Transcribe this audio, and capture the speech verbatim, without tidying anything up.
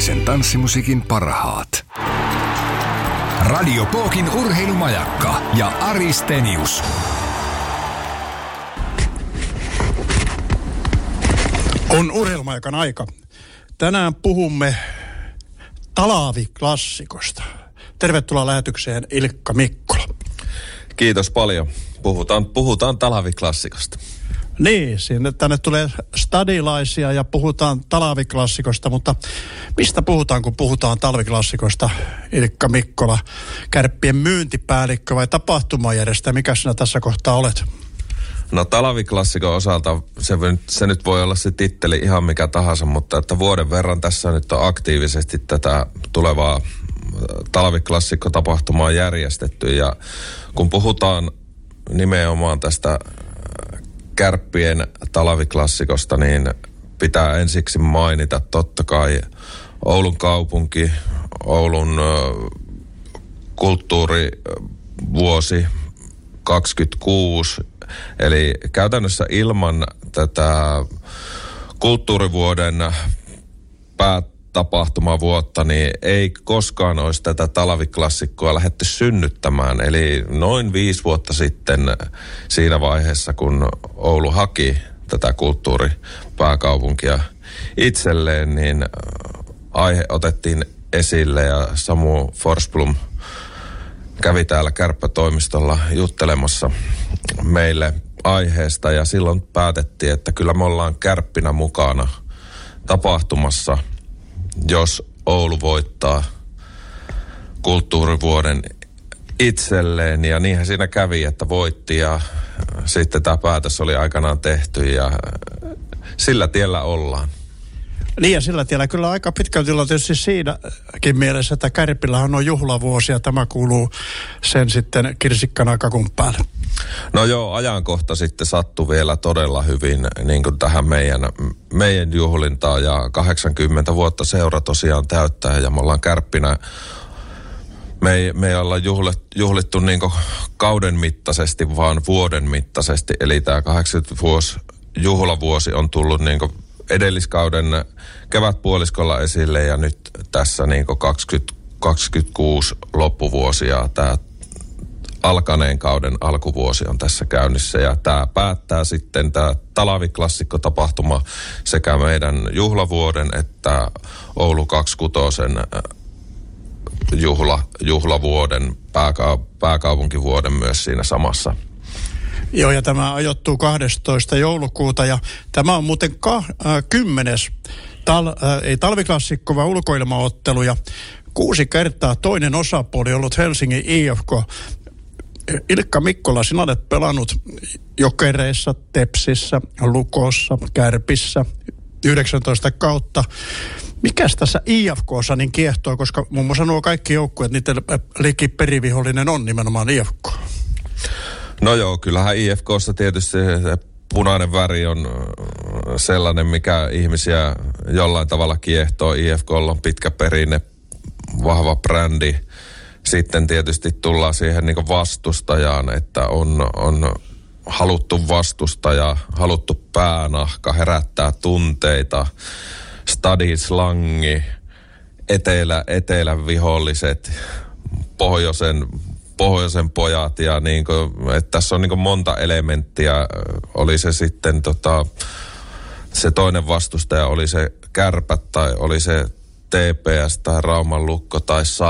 Suomalaisen tanssimusiikin parhaat. Radio Pookin urheilumajakka ja Ari Stenius. On urheilumajakan aika. Tänään puhumme talviklassikosta. Tervetuloa lähetykseen Ilkka Mikkola. Kiitos paljon. Puhutaan, puhutaan talviklassikosta. Niin, sinne tänne tulee stadilaisia ja puhutaan talviklassikosta, mutta mistä puhutaan, kun puhutaan talviklassikosta? Ilkka Mikkola, Kärppien myyntipäällikkö vai tapahtumajärjestäjä? Mikä sinä tässä kohtaa olet? No talviklassikon osalta se, se nyt voi olla se titteli ihan mikä tahansa, mutta että vuoden verran tässä nyt on aktiivisesti tätä tulevaa talviklassikko-tapahtumaa järjestetty. Ja kun puhutaan nimenomaan tästä Kärppien talviklassikosta, niin pitää ensiksi mainita totta kai Oulun kaupunki, Oulun kulttuurivuosi kaksikymmentäkuusi. Eli käytännössä ilman tätä kulttuurivuoden päätapahtumavuotta niin ei koskaan olisi tätä talviklassikkoa lähdetty synnyttämään. Eli noin viisi vuotta sitten siinä vaiheessa, kun Oulu haki tätä kulttuuripääkaupunkia itselleen, niin aihe otettiin esille ja Samu Forsblom kävi täällä Kärppätoimistolla juttelemassa meille aiheesta ja silloin päätettiin, että kyllä me ollaan Kärppinä mukana tapahtumassa, jos Oulu voittaa kulttuurivuoden itselleen. Ja niinhän siinä kävi, että voitti ja sitten tämä päätös oli aikanaan tehty ja sillä tiellä ollaan. Niin ja sillä tiellä kyllä aika pitkälti on tietysti siinäkin mielessä, että Kärpillähän on juhlavuosi ja tämä kuuluu sen sitten kirsikkana kakun päälle. No joo, ajankohta sitten sattui vielä todella hyvin niin kuin tähän meidän, meidän juhlintaan ja kahdeksankymmentä vuotta seura tosiaan täyttää ja me ollaan Kärppinä. Me ei, me ei olla juhlittu, juhlittu niin kuin kauden mittaisesti, vaan vuoden mittaisesti. Eli tämä kahdeksankymmentä vuosi juhlavuosi on tullut niin kuin edelliskauden kevätpuoliskolla esille ja nyt tässä niin kuin kaksituhattakaksikymmentäkuusi loppuvuosi ja tämä alkaneen kauden alkuvuosi on tässä käynnissä ja tämä päättää sitten tämä talviklassikko-tapahtuma sekä meidän juhlavuoden että Oulu kaksikymmentäkuusi juhla, juhlavuoden, pääka, pääkaupunkivuoden myös siinä samassa. Joo, ja tämä ajoittuu kahdestoista joulukuuta ja tämä on muuten ka- äh, kymmenes, tal- äh, ei talviklassikko, vaan ulkoilmaottelu ja kuusi kertaa toinen osapuoli ollut Helsingin I F K. Ilkka Mikkola, sinä olet pelannut Jokereissa, Tepsissä, Lukossa, Kärpissä yhdeksäntoista kautta. Mikäs tässä I F K:ssa niin kiehtoo, koska muun muassa nuo kaikki joukkueet, niiden liki perivihollinen on nimenomaan I F K. No joo, kyllähän I F K:ssa tietysti se punainen väri on sellainen, mikä ihmisiä jollain tavalla kiehtoo. I F K:lla on pitkä perinne, vahva brändi. Sitten tietysti tullaan siihen niin kuin vastustajaan, että on, on haluttu vastustaja, haluttu päänahka, herättää tunteita, stadislangi, etelä, etelän viholliset, pohjoisen, pohjoisen pojat ja niin kuin, että tässä on niin kuin monta elementtiä. Oli se sitten tota, se toinen vastustaja, oli se Kärpät tai oli se T P S tai Rauman Lukko tai Sa